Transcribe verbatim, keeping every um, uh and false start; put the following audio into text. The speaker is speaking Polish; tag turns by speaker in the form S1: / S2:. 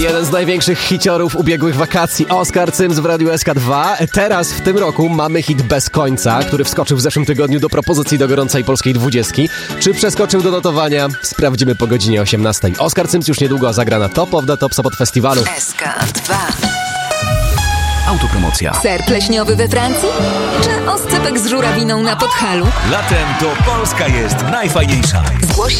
S1: Jeden z największych hiciorów ubiegłych wakacji. Oskar Cyms w Radiu S K dwa. Teraz w tym roku mamy hit Bez końca, który wskoczył w zeszłym tygodniu do propozycji do gorącej polskiej dwudziestki. Czy przeskoczył do notowania? Sprawdzimy po godzinie osiemnastej. Oskar Cyms już niedługo zagra na Top of the Top Sopot Festiwalu.
S2: S K dwa.
S3: Autopromocja.
S2: Ser pleśniowy we Francji? Czy oscypek z żurawiną na Podhalu?
S3: Latem to Polska jest najfajniejsza.
S2: Zgłoś